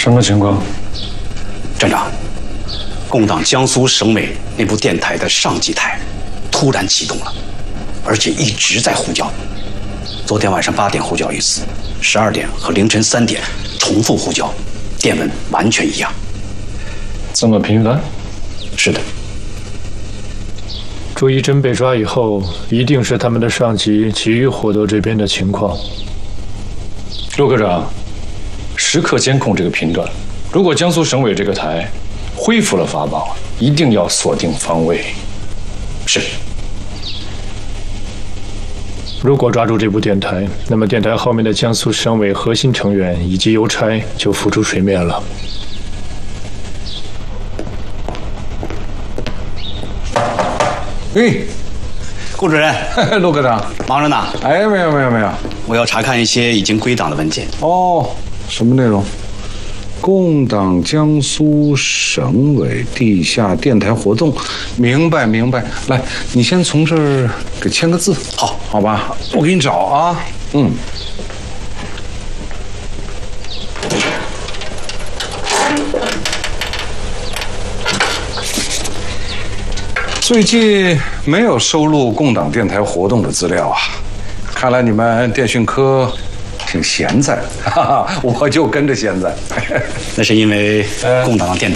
什么情况？ 站长，共党江苏省委那部电台的上级台突然启动了，而且一直在呼叫。昨天晚上8点呼叫一次，12点和凌晨3点重复呼叫，电文完全一样。 这么频繁？ 是的。 朱一真被抓以后，一定是他们的上级急于获得这边的情况。 陆科长，时刻监控这个频段。如果江苏省委这个台恢复了法宝，一定要锁定方位。 是。 如果抓住这部电台，那么电台后面的江苏省委核心成员以及邮差就浮出水面了。 哎， 顾主任， 陆科长， 忙着呢。 哎，没有， 我要查看一些已经归档的文件。 哦，什么内容？共党江苏省委地下电台活动，明白。来，你先从这儿给签个字，好吧？我给你找啊。最近没有收录共党电台活动的资料啊，看来你们电讯科挺闲在，我就跟着闲在。 那是因为共党的电台